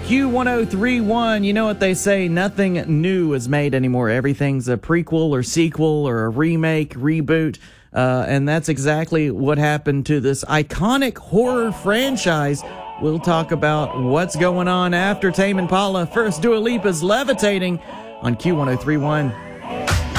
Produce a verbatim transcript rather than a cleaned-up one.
Q ten thirty-one, you know what they say, nothing new is made anymore. Everything's a prequel or sequel or a remake, reboot, uh, and that's exactly what happened to this iconic horror franchise. We'll talk about what's going on after Tame Impala. First, Dua Lipa's Levitating on Q ten thirty-one.